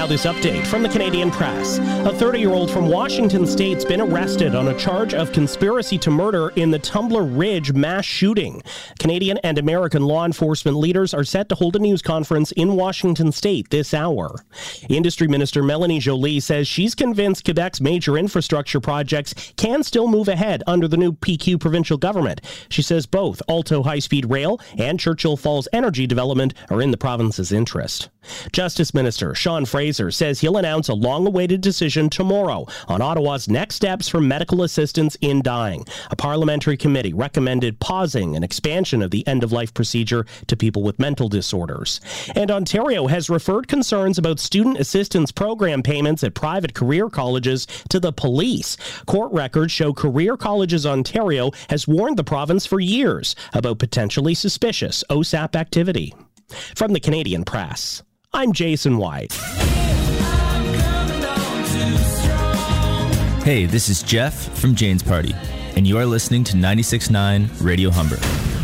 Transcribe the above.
this update from the Canadian Press. A 30-year-old from Washington State's been arrested on a charge of conspiracy to murder in the Tumbler Ridge mass shooting. Canadian and American law enforcement leaders are set to hold a news conference in Washington State this hour. Industry Minister Melanie Joly says she's convinced Quebec's major infrastructure projects can still move ahead under the new PQ provincial government. She says both Alto High-Speed Rail and Churchill Falls Energy Development are in the province's interest. Justice Minister Sean Fraser says he'll announce a long-awaited decision tomorrow on Ottawa's next steps for medical assistance in dying. A parliamentary committee recommended pausing an expansion of the end-of-life procedure to people with mental disorders. And Ontario has referred concerns about student assistance program payments at private career colleges to the police. Court records show Career Colleges Ontario has warned the province for years about potentially suspicious OSAP activity. From the Canadian Press, I'm Jason White. Hey, this is Jeff from Jane's Party, and you are listening to 96.9 Radio Humber.